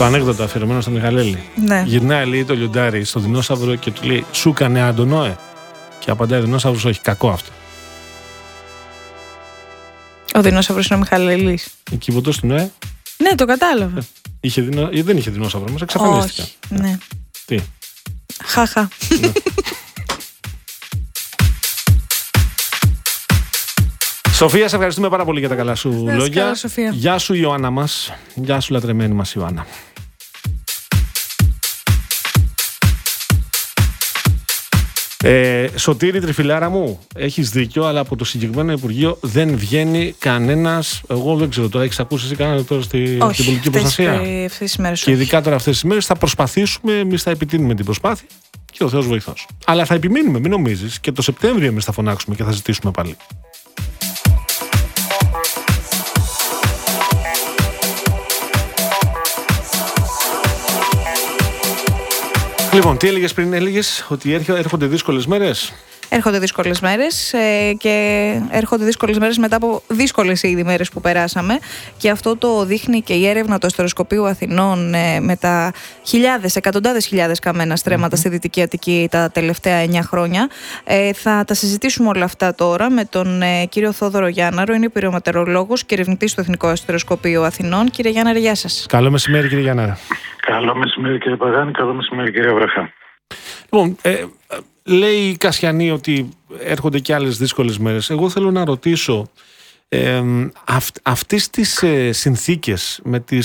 Το ανέκδοτο αφιερωμένο στο Μιχαλέλη. Ναι. Γυρνάει, λέει, το λιοντάρι στο δεινόσαυρο και του λέει: Σου έκανε Αντωνόε. Και απαντάει ο δεινόσαυρος: Όχι, κακό αυτό. Ο δεινόσαυρος είναι ο Μιχαλέλης. Η κυβωτός του Νοέ. Ναι, το κατάλαβα. Δεν είχε δεινόσαυρο, όμως εξαφανίστηκαν. Όχι, ναι. Τι. Χαχα. Ναι. Σοφία, σε ευχαριστούμε πάρα πολύ για τα καλά σου λόγια. Καλά, Σοφία. Γεια σου, Ιωάννα μας. Γεια σου, λατρεμένη μας Ιωάννα. Σωτήρη, τριφυλάρα μου, έχεις δίκιο, αλλά από το συγκεκριμένο Υπουργείο δεν βγαίνει κανένας. Εγώ δεν ξέρω, το έχεις ακούσει εσύ κανένα τώρα στην πολιτική προστασία? Αυτές τις μέρες. Και ειδικά τώρα αυτές τις μέρες θα προσπαθήσουμε, εμείς θα επιτείνουμε την προσπάθεια και ο Θεός βοηθός. Αλλά θα επιμείνουμε, μην νομίζεις, και το Σεπτέμβριο εμείς θα φωνάξουμε και θα ζητήσουμε πάλι. Λοιπόν, τι έλεγες πριν? Έλεγες ότι έρχονται δύσκολες μέρες. Έρχονται δύσκολες μέρες και έρχονται δύσκολες μέρες μετά από δύσκολες ήδη μέρες που περάσαμε, και αυτό το δείχνει και η έρευνα του Αστεροσκοπείου Αθηνών με τα εκατοντάδες χιλιάδες καμένα στρέμματα στη Δυτική Αττική τα τελευταία 9 χρόνια. Θα τα συζητήσουμε όλα αυτά τώρα με τον κύριο Θόδωρο Γιάνναρο, είναι πυρομετεωρολόγος και ερευνητής του Εθνικού Αστεροσκοπείου Αθηνών. Κύριε Γιάνναρο, γεια σας. Καλό μεσημέρι, κύριε Γιάνναρο. Καλό μεσημέρι, κύριε Παγάνη. Καλό μεσημέρι, κύριε Βραχά. Λοιπόν, λέει η Κασιανή ότι έρχονται και άλλες δύσκολες μέρες. Εγώ θέλω να ρωτήσω, αυτές τις συνθήκες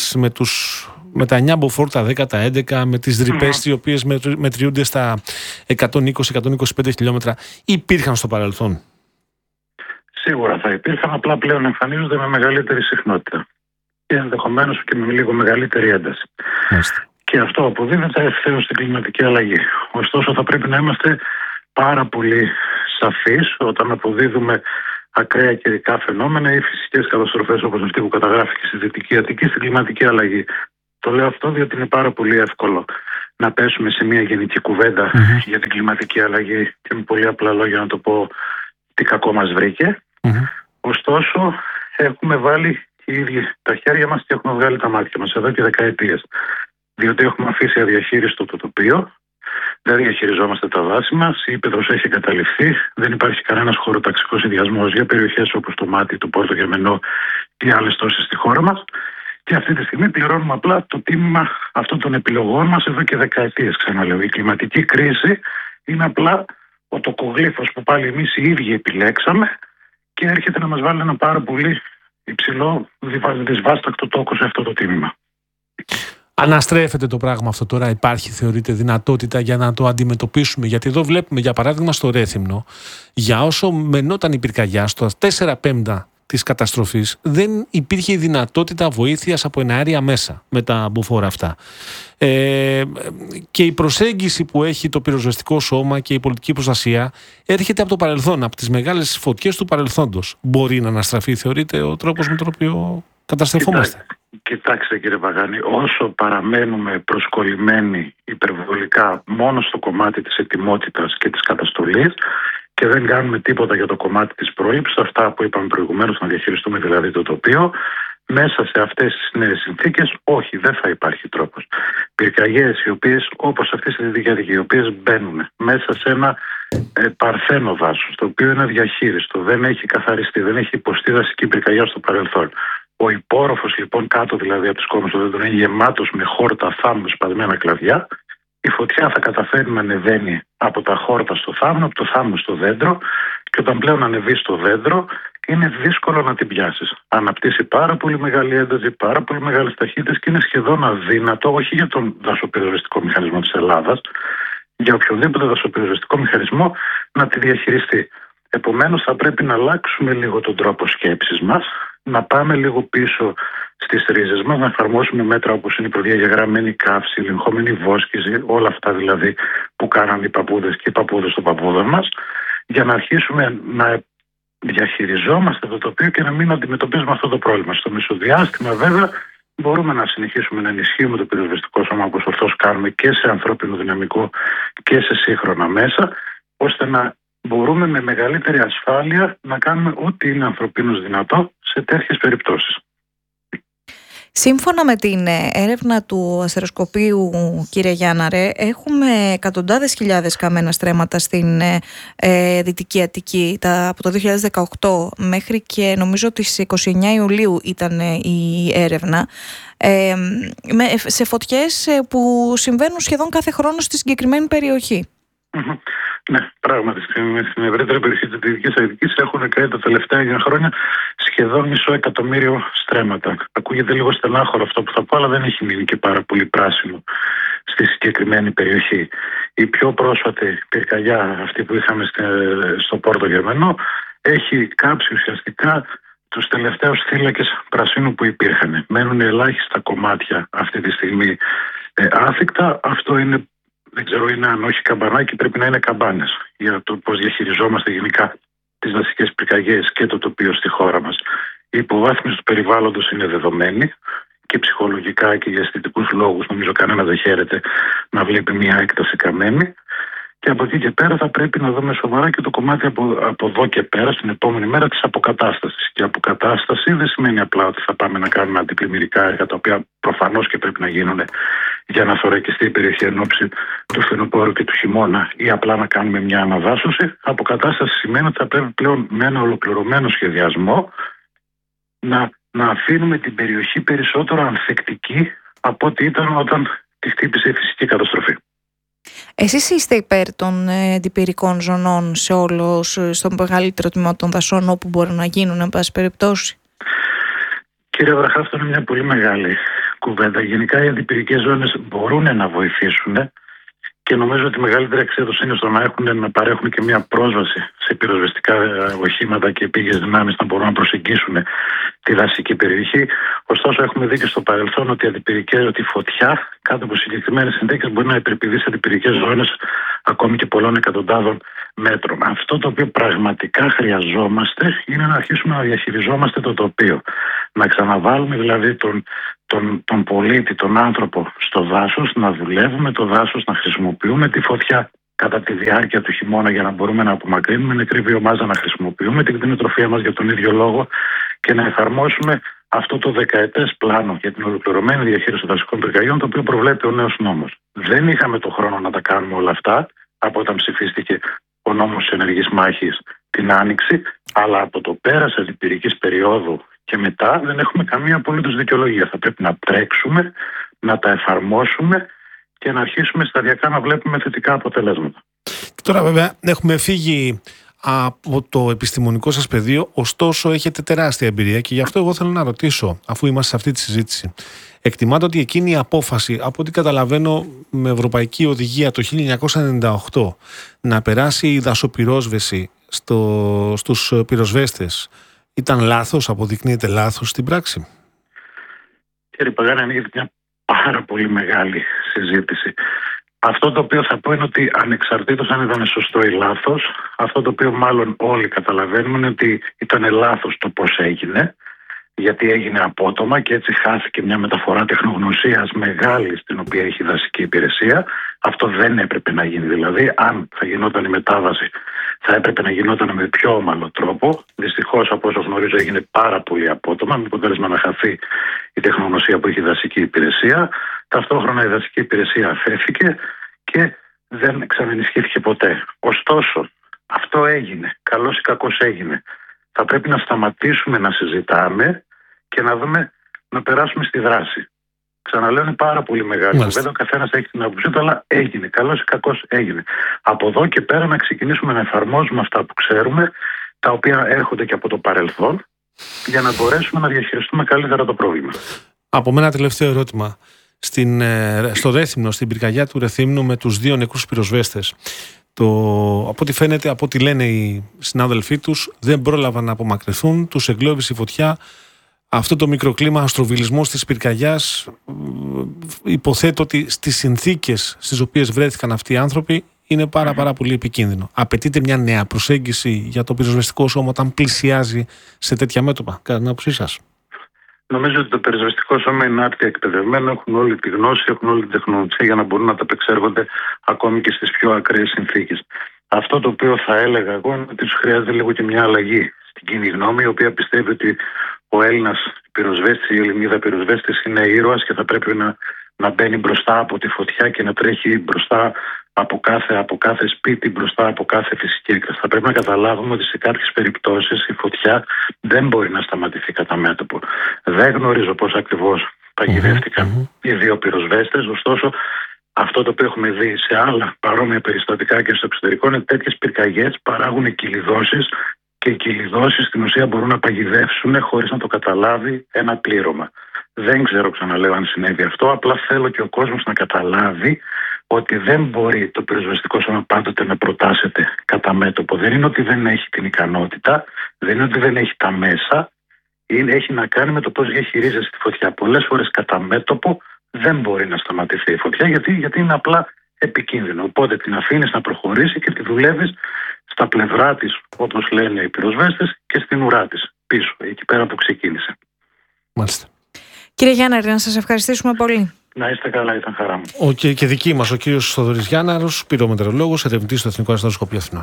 με τα 9 μποφόρ, τα 10, τα 11, με τις ρηπές οι οποίες μετριούνται στα 120-125 χιλιόμετρα, υπήρχαν στο παρελθόν? Σίγουρα θα υπήρχαν, απλά πλέον εμφανίζονται με μεγαλύτερη συχνότητα και ενδεχομένως και με λίγο μεγαλύτερη ένταση. Και αυτό αποδίδεται ευθέως στην κλιματική αλλαγή. Ωστόσο, θα πρέπει να είμαστε πάρα πολύ σαφείς όταν αποδίδουμε ακραία καιρικά φαινόμενα ή φυσικές καταστροφές όπως αυτή που καταγράφηκε στη Δυτική Αττική στην κλιματική αλλαγή. Το λέω αυτό διότι είναι πάρα πολύ εύκολο να πέσουμε σε μια γενική κουβέντα για την κλιματική αλλαγή και με πολύ απλά λόγια να το πω τι κακό μας βρήκε. Ωστόσο, έχουμε βάλει οι ίδιοι τα χέρια μας και έχουμε βγάλει τα μάτια μας εδώ και δεκαετίες. Διότι έχουμε αφήσει αδιαχείριστο το τοπίο, δεν διαχειριζόμαστε τα δάση μας, η ύπαιδρος έχει εγκαταλειφθεί, δεν υπάρχει κανένας χωροταξικός συνδυασμός για περιοχές όπως το Μάτι, το Πόρτο Γερμενό ή άλλες τόσες στη χώρα μας. Και αυτή τη στιγμή πληρώνουμε απλά το τίμημα αυτών των επιλογών μας εδώ και δεκαετίες. Ξαναλέω, η κλιματική κρίση είναι απλά ο τοκογλύφος που πάλι εμείς οι ίδιοι επιλέξαμε και έρχεται να μας βάλει ένα πάρα πολύ υψηλό, δυσβάστακτο τόκο σε αυτό το τίμημα. Αναστρέφεται το πράγμα αυτό τώρα? Υπάρχει, θεωρείτε, δυνατότητα για να το αντιμετωπίσουμε? Γιατί εδώ βλέπουμε, για παράδειγμα, στο Ρέθυμνο, για όσο μενόταν η πυρκαγιά, στο 4/5 της καταστροφής, δεν υπήρχε η δυνατότητα βοήθειας από εναέρια μέσα με τα μποφόρ αυτά. Και η προσέγγιση που έχει το πυροσβεστικό σώμα και η πολιτική προστασία έρχεται από το παρελθόν, από τις μεγάλες φωτιές του παρελθόντος. Μπορεί να αναστραφεί, θεωρείτε, ο τρόπος με τον οποίο καταστρεφόμαστε? Κοιτάξτε, κύριε Παγάνη, όσο παραμένουμε προσκολλημένοι υπερβολικά μόνο στο κομμάτι της ετοιμότητας και της καταστολής και δεν κάνουμε τίποτα για το κομμάτι της πρόληψης, αυτά που είπαμε προηγουμένως, να διαχειριστούμε δηλαδή το τοπίο, μέσα σε αυτές τις νέες συνθήκες, όχι, δεν θα υπάρχει τρόπος. Πυρκαγιές οι οποίες, όπως αυτή στη Δυτική Αττική, οι οποίες μπαίνουν μέσα σε ένα παρθένο δάσος, το οποίο είναι αδιαχείριστο, δεν έχει καθαριστεί, δεν έχει υποστεί δασική πυρκαγιά στο παρελθόν. Ο υπόρροφος λοιπόν κάτω δηλαδή από τις κόμμες του δέντρου είναι γεμάτος με χόρτα, θάμνους, σπασμένα κλαδιά. Η φωτιά θα καταφέρει να ανεβαίνει από τα χόρτα στο θάμνο, από το θάμνο στο δέντρο, και όταν πλέον ανεβεί στο δέντρο είναι δύσκολο να την πιάσεις. Αναπτύσσει πάρα πολύ μεγάλη ένταση, πάρα πολύ μεγάλες ταχύτητες και είναι σχεδόν αδύνατο, όχι για τον δασοπυροσβεστικό μηχανισμό της Ελλάδας, για οποιονδήποτε δασοπυροσβεστικό μηχανισμό να τη διαχειριστεί. Επομένως θα πρέπει να αλλάξουμε λίγο τον τρόπο σκέψης μας, να πάμε λίγο πίσω στις ρίζες μας, να εφαρμόσουμε μέτρα όπως είναι η προδιαγεγραμμένη καύση, η ελεγχόμενη βόσκηση, όλα αυτά δηλαδή που κάναν οι παππούδες και οι παππούδες των παππούδων μας, για να αρχίσουμε να διαχειριζόμαστε το τοπίο και να μην αντιμετωπίζουμε αυτό το πρόβλημα. Στο μεσοδιάστημα βέβαια μπορούμε να συνεχίσουμε να ενισχύουμε το πυροσβεστικό σώμα όπως ορθώς κάνουμε και σε ανθρώπινο δυναμικό και σε σύγχρονα μέσα, ώστε να μπορούμε με μεγαλύτερη ασφάλεια να κάνουμε ό,τι είναι ανθρωπίνως δυνατό σε τέτοιες περιπτώσεις. Σύμφωνα με την έρευνα του αστεροσκοπείου, κύριε Γιάνναρε, έχουμε εκατοντάδες χιλιάδες καμένα στρέμματα στην Δυτική Αττική. Από το 2018 μέχρι και νομίζω τις 29 Ιουλίου ήταν η έρευνα, σε φωτιές που συμβαίνουν σχεδόν κάθε χρόνο στη συγκεκριμένη περιοχή. Ναι, πράγματι στην ευρύτερη περιοχή της Δυτικής Αττικής έχουν καεί τα τελευταία 9 χρόνια σχεδόν 500.000 στρέμματα. Ακούγεται λίγο στενάχωρο αυτό που θα πω, αλλά δεν έχει μείνει και πάρα πολύ πράσινο στη συγκεκριμένη περιοχή. Η πιο πρόσφατη πυρκαγιά, αυτή που είχαμε στο Πόρτο Γερμανό, έχει κάψει ουσιαστικά τους τελευταίους θύλακες πρασίνου που υπήρχαν. Μένουν ελάχιστα κομμάτια αυτή τη στιγμή άθικτα. Αυτό είναι, δεν ξέρω, είναι αν όχι καμπανάκι, πρέπει να είναι καμπάνες για το πώς διαχειριζόμαστε γενικά τις δασικές πυρκαγιές και το τοπίο στη χώρα μας. Η υποβάθμιση του περιβάλλοντος είναι δεδομένη και ψυχολογικά και για αισθητικούς λόγους. Νομίζω κανένα δεν χαίρεται να βλέπει μια έκταση καμένη. Και από εκεί και πέρα θα πρέπει να δούμε σοβαρά και το κομμάτι από εδώ και πέρα, στην επόμενη μέρα, της αποκατάστασης. Και αποκατάσταση δεν σημαίνει απλά ότι θα πάμε να κάνουμε αντιπλημμυρικά έργα, τα οποία προφανώς και πρέπει να γίνουν για να θωρακιστεί η περιοχή εν ώψη του φθινοπόρου και του χειμώνα, ή απλά να κάνουμε μια αναδάσωση. Αποκατάσταση σημαίνει ότι θα πρέπει πλέον με ένα ολοκληρωμένο σχεδιασμό να αφήνουμε την περιοχή περισσότερο ανθεκτική από ό,τι ήταν όταν τη χτύπησε η φυσική καταστροφή. Εσείς είστε υπέρ των αντιπυρικών ζωνών στο μεγαλύτερο τμήμα των δασών όπου μπορούν να γίνουν, εν πάση περιπτώσει? Κύριε Βραχά, αυτό είναι μια πολύ μεγάλη κουβέντα. Γενικά οι αντιπυρικές ζώνες μπορούν να βοηθήσουν και νομίζω ότι η μεγαλύτερη αξία τους είναι στο να παρέχουν και μια πρόσβαση σε πυροσβεστικά οχήματα και επίγειες δυνάμεις να μπορούν να προσεγγίσουν τη δασική περιοχή. Ωστόσο, έχουμε δει και στο παρελθόν ότι η φωτιά κάτω από συγκεκριμένες συνθήκες μπορεί να υπερπηδεί σε αντιπυρικές ζώνες ακόμη και πολλών εκατοντάδων μέτρων. Αυτό το οποίο πραγματικά χρειαζόμαστε είναι να αρχίσουμε να διαχειριζόμαστε το τοπίο. Να ξαναβάλουμε δηλαδή τον πολίτη, τον άνθρωπο στο δάσος, να δουλεύουμε το δάσος, να χρησιμοποιούμε τη φωτιά κατά τη διάρκεια του χειμώνα για να μπορούμε να απομακρύνουμε νεκρή βιομάζα, να χρησιμοποιούμε την κτηνοτροφία μας για τον ίδιο λόγο και να εφαρμόσουμε αυτό το δεκαετές πλάνο για την ολοκληρωμένη διαχείριση των δασικών πυρκαγιών, το οποίο προβλέπει ο νέος νόμος. Δεν είχαμε το χρόνο να τα κάνουμε όλα αυτά από όταν ψηφίστηκε ο νόμος της ενεργής μάχης την Άνοιξη, αλλά από το πέρας αντιπυρικής περίοδου και μετά δεν έχουμε καμία απολύτως δικαιολογία. Θα πρέπει να τρέξουμε, να τα εφαρμόσουμε και να αρχίσουμε σταδιακά να βλέπουμε θετικά αποτελέσματα. Και τώρα βέβαια έχουμε φύγει από το επιστημονικό σας πεδίο, ωστόσο έχετε τεράστια εμπειρία και γι' αυτό εγώ θέλω να ρωτήσω, αφού είμαστε σε αυτή τη συζήτηση, εκτιμάτε ότι εκείνη η απόφαση, από ό,τι καταλαβαίνω με ευρωπαϊκή οδηγία το 1998, να περάσει η δασοπυρόσβεση στους πυροσβέστες, ήταν λάθος, αποδεικνύεται λάθος στην πράξη? Κύριε Παγάνη, ανοίγεται μια πάρα πολύ μεγάλη συζήτηση. Αυτό το οποίο θα πω είναι ότι ανεξαρτήτως αν ήταν σωστό ή λάθος, αυτό το οποίο μάλλον όλοι καταλαβαίνουμε είναι ότι ήταν λάθος το πώς έγινε, γιατί έγινε απότομα και έτσι χάθηκε μια μεταφορά τεχνογνωσίας μεγάλη στην οποία έχει η δασική υπηρεσία. Αυτό δεν έπρεπε να γίνει. Δηλαδή, αν θα γινόταν η μετάβαση, θα έπρεπε να γινόταν με πιο ομαλό τρόπο. Δυστυχώς, από όσο γνωρίζω, έγινε πάρα πολύ απότομα, με αποτέλεσμα να χαθεί η τεχνογνωσία που έχει η δασική υπηρεσία. Ταυτόχρονα η δασική υπηρεσία αφέθηκε και δεν ξαναενισχύθηκε ποτέ. Ωστόσο, αυτό έγινε. Καλώς ή κακώς έγινε. Θα πρέπει να σταματήσουμε να συζητάμε και να δούμε, να περάσουμε στη δράση. Ξαναλέω, είναι πάρα πολύ μεγάλη κουβέντα. Ο καθένας έχει την άποψή του, αλλά έγινε. Καλώς ή κακώς έγινε. Από εδώ και πέρα να ξεκινήσουμε να εφαρμόζουμε αυτά που ξέρουμε, τα οποία έρχονται και από το παρελθόν, για να μπορέσουμε να διαχειριστούμε καλύτερα το πρόβλημα. Από μένα τελευταίο ερώτημα. Στο Ρέθυμνο, στην πυρκαγιά του Ρεθύμνου με τους 2 νεκρούς πυροσβέστες, από ό,τι φαίνεται, από ό,τι λένε οι συνάδελφοί τους, δεν πρόλαβαν να απομακρυνθούν, τους εγκλώβησε η φωτιά. Αυτό το μικροκλίμα αστροβιλισμός της πυρκαγιάς, υποθέτω ότι στις συνθήκες στις οποίες βρέθηκαν αυτοί οι άνθρωποι είναι πάρα πολύ επικίνδυνο. Απαιτείται μια νέα προσέγγιση για το πυροσβεστικό σώμα όταν πλησιάζει σε τέτοια μέτωπα, κατά την άποψή σας? Νομίζω ότι το πυροσβεστικό σώμα είναι άρτια εκπαιδευμένο, έχουν όλη τη γνώση, έχουν όλη την τεχνολογία για να μπορούν να τα απεξέρχονται ακόμη και στις πιο ακραίες συνθήκες. Αυτό το οποίο θα έλεγα εγώ είναι ότι τους χρειάζεται λίγο και μια αλλαγή στην κοινή γνώμη, η οποία πιστεύει ότι ο Έλληνας πυροσβέστης ή η Ελληνίδα πυροσβέστης είναι ήρωας και θα πρέπει να μπαίνει μπροστά από τη φωτιά και να τρέχει μπροστά από κάθε σπίτι, μπροστά από κάθε φυσική έκραση. Θα πρέπει να καταλάβουμε ότι σε κάποιες περιπτώσεις η φωτιά δεν μπορεί να σταματηθεί κατά μέτωπο. Δεν γνωρίζω πώς ακριβώς παγιδεύτηκαν οι δύο πυροσβέστες, ωστόσο αυτό το οποίο έχουμε δει σε άλλα παρόμοια περιστατικά και στο εξωτερικό είναι τέτοιες πυρκαγιές παράγουν κυλιδώσεις και οι κυλιδώσεις στην ουσία μπορούν να παγιδεύσουν χωρίς να το καταλάβει ένα πλήρωμα. Δεν ξέρω, ξαναλέω, αν συνέβη αυτό. Απλά θέλω και ο κόσμος να καταλάβει ότι δεν μπορεί το πυροσβεστικό σώμα πάντοτε να προτάσεται κατά μέτωπο. Δεν είναι ότι δεν έχει την ικανότητα, δεν είναι ότι δεν έχει τα μέσα. Έχει να κάνει με το πώς διαχειρίζεσαι τη φωτιά. Πολλές φορές κατά μέτωπο δεν μπορεί να σταματηθεί η φωτιά γιατί είναι απλά επικίνδυνο. Οπότε την αφήνεις να προχωρήσει και τη δουλεύεις στα πλευρά της, όπως λένε οι πυροσβέστες, και στην ουρά της πίσω, εκεί πέρα που ξεκίνησε. Μάλιστα. Κύριε Γιάνναρη, να σας ευχαριστήσουμε πολύ. Να είστε καλά, ήταν χαρά μου. Και δική μας, ο κύριος Θοδωρής Γιάνναρος, πυρομετεωρολόγος, ερευνητής στο Εθνικό Αστροσκοπείο Αθηνών.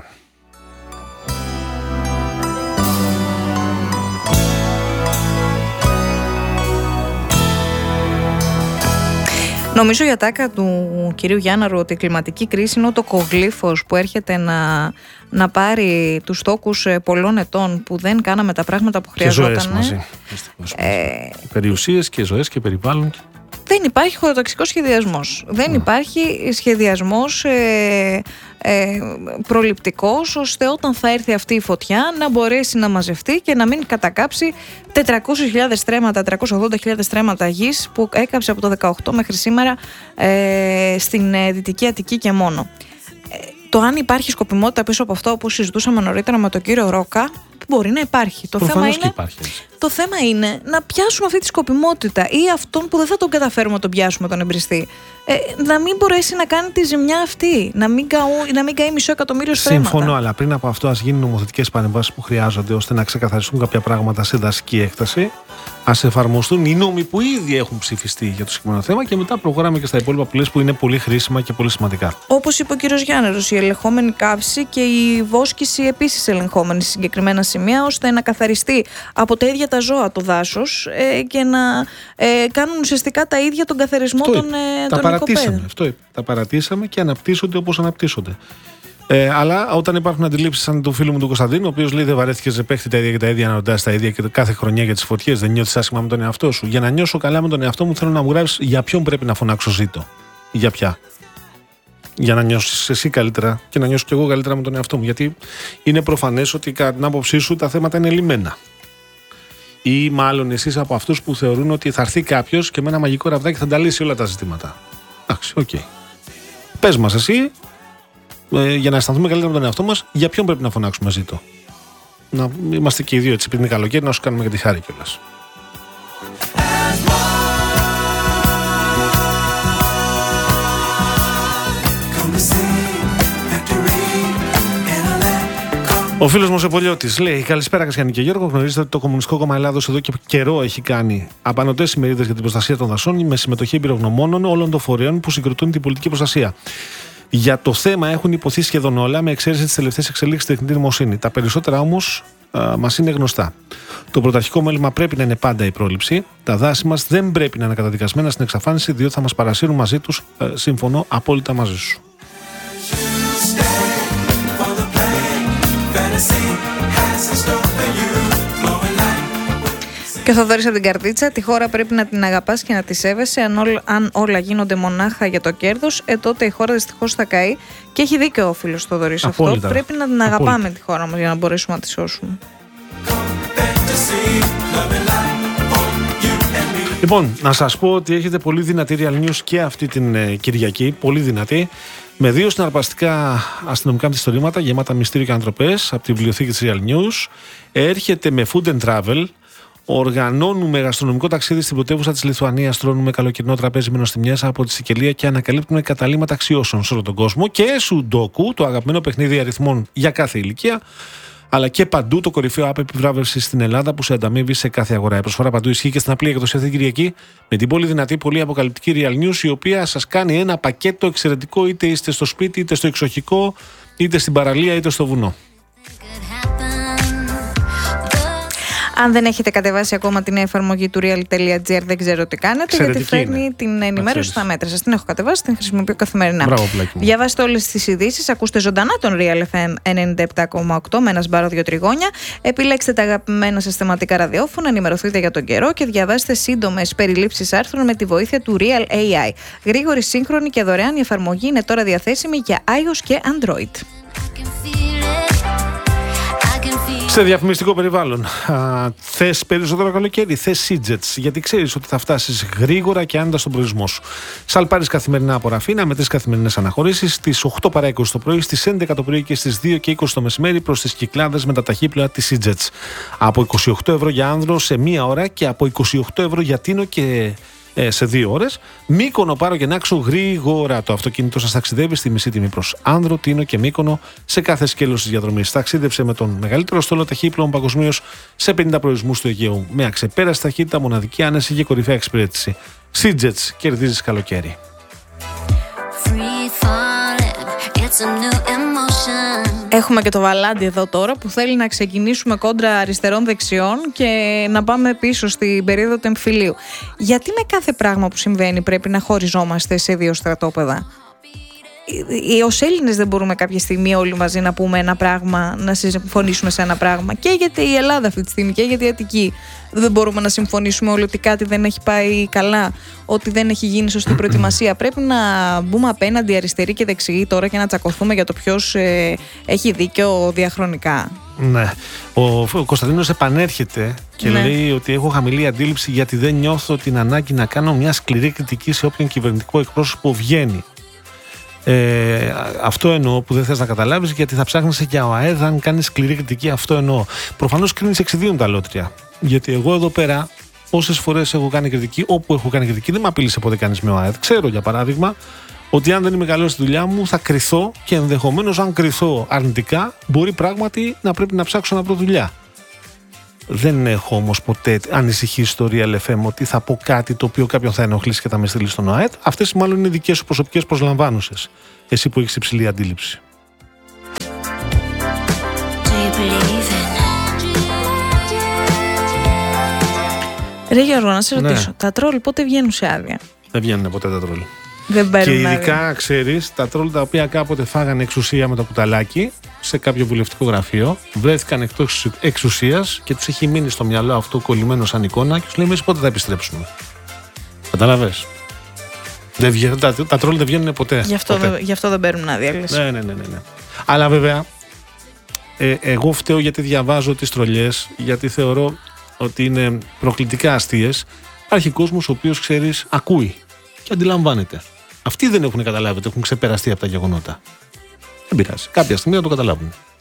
Νομίζω για τάκα του κυρίου Γιάνναρου ότι η κλιματική κρίση είναι ο τοκογλύφος που έρχεται να πάρει τους τόκους πολλών ετών που δεν κάναμε τα πράγματα που χρειαζόταν. Και ζωές μαζί. Περιουσίες και ζωές και περιβάλλον. Δεν υπάρχει χωροταξικός σχεδιασμός. Δεν υπάρχει σχεδιασμός προληπτικός, ώστε όταν θα έρθει αυτή η φωτιά να μπορέσει να μαζευτεί και να μην κατακάψει 400.000 στρέμματα, 380.000 στρέμματα γης που έκαψε από το 18 μέχρι σήμερα στην Δυτική Αττική και μόνο. Το αν υπάρχει σκοπιμότητα πίσω από αυτό, όπως συζητούσαμε νωρίτερα με τον κύριο Ρόκα, μπορεί να υπάρχει. Το θέμα είναι να πιάσουμε αυτή τη σκοπιμότητα ή αυτόν που δεν θα τον καταφέρουμε να τον πιάσουμε τον εμπριστή. Να μην μπορέσει να κάνει τη ζημιά αυτή. Να μην καεί 500.000 στρέμματα. Συμφωνώ, αλλά πριν από αυτό ας γίνουν νομοθετικές παρεμβάσεις που χρειάζονται ώστε να ξεκαθαριστούν κάποια πράγματα σε δασική έκταση. Ας εφαρμοστούν οι νόμοι που ήδη έχουν ψηφιστεί για το συγκεκριμένο θέμα και μετά προχωράμε και στα υπόλοιπα που λες που είναι πολύ χρήσιμα και πολύ σημαντικά. Όπως είπε ο κύριος Γιάνναρος, η ελεγχόμενη καύση και η βόσκηση επίσης ελεγχόμενη σε συγκεκριμένα σημεία, ώστε να καθαριστεί από τα ίδια τα ζώα το δάσος και να κάνουν ουσιαστικά τα ίδια τον καθαρισμό των οικοπαίδων. Αυτό είπε. Τα παρατήσαμε και αναπτύσσονται όπως αναπτύσσονται. Αλλά όταν υπάρχουν αντιλήψεις σαν του φίλου μου του Κωνσταντίνου, ο οποίος λέει δεν βαρέθηκες, δεν παίχτη τα ίδια και τα ίδια, να ρωτάς τα ίδια και κάθε χρονιά για τις φωτιές, δεν νιώθεις άσχημα με τον εαυτό σου. Για να νιώσω καλά με τον εαυτό μου, θέλω να μου γράψεις για ποιον πρέπει να φωνάξω ζήτω. Για ποια. Για να νιώσεις εσύ καλύτερα και να νιώσω κι εγώ καλύτερα με τον εαυτό μου. Γιατί είναι προφανές ότι κατά την άποψή σου τα θέματα είναι λυμμένα. Ή μάλλον εσείς από αυτούς που θεωρούν ότι θα έρθει κάποιος και με ένα μαγικό ραβδάκι θα τα λύσει όλα τα ζητήματα. Εντάξει, οκ. Πες μας εσύ. Για να αισθανθούμε καλύτερα με τον εαυτό μας, για ποιον πρέπει να φωνάξουμε ζήτω. Να είμαστε και οι δύο έτσι πριν είναι καλοκαίρι, να σου κάνουμε και τη χάρη κιόλας. Ο φίλος μου ο Πολιώτης λέει: καλησπέρα, Κασιανή και Γιώργο. Γνωρίζετε ότι το Κομμουνιστικό Κόμμα Ελλάδος εδώ και καιρό έχει κάνει απανωτές ημερίδες για την προστασία των δασών με συμμετοχή εμπειρογνωμόνων όλων των φορέων που συγκροτούν την πολιτική προστασία. Για το θέμα έχουν υποθεί σχεδόν όλα, με εξαίρεση τις τελευταίες εξελίξεις στη τεχνητή νοημοσύνη. Τα περισσότερα όμως μας είναι γνωστά. Το πρωταρχικό μέλημα πρέπει να είναι πάντα η πρόληψη. Τα δάση μας δεν πρέπει να είναι καταδικασμένα στην εξαφάνιση, διότι θα μας παρασύρουν μαζί τους. Συμφωνώ απόλυτα μαζί σου. Και ο Θοδωρής από την Καρδίτσα, τη χώρα πρέπει να την αγαπάς και να τη σέβεσαι. Αν όλα γίνονται μονάχα για το κέρδος, τότε η χώρα δυστυχώς θα καεί. Και έχει δίκιο ο φίλος Θοδωρής αυτό. Πρέπει να την αγαπάμε τη χώρα μας για να μπορέσουμε να τη σώσουμε. Λοιπόν, να σας πω ότι έχετε πολύ δυνατή Real News και αυτή την Κυριακή. Πολύ δυνατή. Με 2 συναρπαστικά αστυνομικά μυθιστορήματα γεμάτα μυστήριο και ανατροπές από τη βιβλιοθήκη της Real News. Έρχεται με Food and Travel. Οργανώνουμε γαστρονομικό ταξίδι στην πρωτεύουσα της Λιθουανίας. Τρώνουμε καλοκαιρινό τραπέζι με νοστιμιές από τη Σικελία και ανακαλύπτουμε καταλύματα αξιώσεων σε όλο τον κόσμο. Και Sudoku, το αγαπημένο παιχνίδι αριθμών για κάθε ηλικία. Αλλά και παντού το κορυφαίο app επιβράβευσης στην Ελλάδα που σε ανταμείβει σε κάθε αγορά. Η προσφορά παντού ισχύει και στην απλή έκδοση αυτή την Κυριακή με την πολύ δυνατή, πολύ αποκαλυπτική Real News, η οποία σας κάνει ένα πακέτο εξαιρετικό, είτε είστε στο σπίτι, είτε στο εξοχικό, είτε στην παραλία, είτε στο βουνό. Αν δεν έχετε κατεβάσει ακόμα την εφαρμογή του real.gr, δεν ξέρω τι κάνετε, γιατί φέρνει την ενημέρωση στα μέτρα σας. Την έχω κατεβάσει, την χρησιμοποιώ καθημερινά. Διαβάστε όλες τις ειδήσεις, ακούστε ζωντανά τον Real FM 97,8 με ένα σπάρο 2 τριγώνια. Επιλέξτε τα αγαπημένα σας θεματικά ραδιόφωνα, ενημερωθείτε για τον καιρό και διαβάστε σύντομες περιλήψεις άρθρων με τη βοήθεια του Real AI. Γρήγορη, σύγχρονη και δωρεάν η εφαρμογή είναι τώρα διαθέσιμη για iOS και Android. Σε διαφημιστικό περιβάλλον. Θες περισσότερο καλοκαίρι, θες Seagets, γιατί ξέρεις ότι θα φτάσεις γρήγορα και άνετα στον προορισμό σου. Σαλπάρεις καθημερινά από Ραφίνα με 3 καθημερινές αναχωρήσεις, στις 8 παρά 20 το πρωί, στις 11 το πρωί και στις 2 και 20 το μεσημέρι προς τις Κυκλάδες με τα ταχύπλοα της Seagets. Από 28 ευρώ για άνδρο σε 1 ώρα και από 28 ευρώ για τίνο και σε 2 ώρες. Μύκονο, Πάρο και Νάξο γρήγορα. Το αυτοκίνητο σας ταξιδεύει στη μισή τιμή προς Άνδρο, Τίνο και Μύκονο σε κάθε σκέλος της διαδρομής. Ταξίδεψε με τον μεγαλύτερο στόλο ταχύπλοων παγκοσμίως σε 50 προορισμούς του Αιγαίου. Με αξεπέραστη ταχύτητα, μοναδική άνεση και κορυφαία εξυπηρέτηση. Seagets, κερδίζεις καλοκαίρι. Έχουμε και το Βαλάντι εδώ τώρα που θέλει να ξεκινήσουμε κόντρα αριστερών-δεξιών και να πάμε πίσω στην περίοδο του εμφυλίου. Γιατί με κάθε πράγμα που συμβαίνει πρέπει να χωριζόμαστε σε 2 στρατόπεδα? Ως Έλληνες δεν μπορούμε κάποια στιγμή όλοι μαζί να πούμε ένα πράγμα, να συμφωνήσουμε σε ένα πράγμα? Και γιατί η Ελλάδα αυτή τη στιγμή και γιατί η Αττική δεν μπορούμε να συμφωνήσουμε όλοι ότι κάτι δεν έχει πάει καλά, ότι δεν έχει γίνει σωστή προετοιμασία? Πρέπει να μπούμε απέναντι αριστεροί και δεξιοί τώρα και να τσακωθούμε για το ποιος έχει δίκιο διαχρονικά? Ναι. Ο Κωνσταντίνος επανέρχεται και λέει ότι έχω χαμηλή αντίληψη γιατί δεν νιώθω την ανάγκη να κάνω μια σκληρή κριτική σε όποιον κυβερνητικό εκπρόσωπο βγαίνει. Αυτό εννοώ που δεν θες να καταλάβεις, γιατί θα ψάχνεσαι για ο ΑΕΔ αν κάνεις σκληρή κριτική. Αυτό εννοώ. Προφανώς κρίνεις εξιδίων τα λότρια. Γιατί εγώ εδώ πέρα, όσες φορές έχω κάνει κριτική, όπου έχω κάνει κριτική, δεν με απείλησε ποτέ κανείς με ο ΑΕΔ. Ξέρω για παράδειγμα ότι αν δεν είμαι καλός στη δουλειά μου, θα κρυθώ και ενδεχομένως, αν κρυθώ αρνητικά, μπορεί πράγματι να πρέπει να ψάξω να βρω δουλειά. Δεν έχω όμως ποτέ ανησυχήσει στο Real FM ότι θα πω κάτι το οποίο κάποιον θα ενοχλήσει και θα με στείλει στον ΟΑΕΤ. Αυτές μάλλον είναι δικές σου προσωπικές προσλαμβάνουσες. Εσύ που έχεις υψηλή αντίληψη. Ρε Γιώργο, να σε ρωτήσω, τα τρόλ πότε βγαίνουν σε άδεια? Δεν βγαίνουν ποτέ τα τρόλ. Δεν και ειδικά, ξέρεις, τα τρόλ τα οποία κάποτε φάγανε εξουσία με το κουταλάκι σε κάποιο βουλευτικό γραφείο, βρέθηκαν εκτός εξουσίας και τους έχει μείνει στο μυαλό αυτό κολλημένο σαν εικόνα και τους λέει εμείς πότε θα επιστρέψουμε. Καταλαβες? Τα τρόλ δεν βγαίνουν ποτέ. Γι' αυτό δεν παίρνουν άδεια. Ναι. Αλλά βέβαια, εγώ φταίω γιατί διαβάζω τις τρολιές, γιατί θεωρώ ότι είναι προκλητικά αστείες. Υπάρχει κόσμος ο οποίος, ξέρεις, ακούει και αντιλαμβάνεται. Αυτοί δεν έχουν καταλάβει ότι έχουν ξεπεραστεί από τα γεγονότα. Δεν πειράζει. Κάποια στιγμή θα το καταλάβουν.